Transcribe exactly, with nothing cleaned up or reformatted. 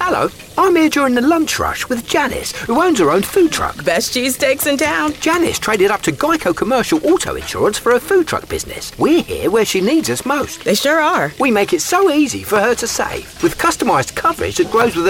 Hello, I'm here during the lunch rush with Janice, who owns her own food truck. Best cheesesteaks in town. Janice traded up to Geico Commercial Auto Insurance for her food truck business. We're here where she needs us most. They sure are. We make it so easy for her to save, with customised coverage that grows with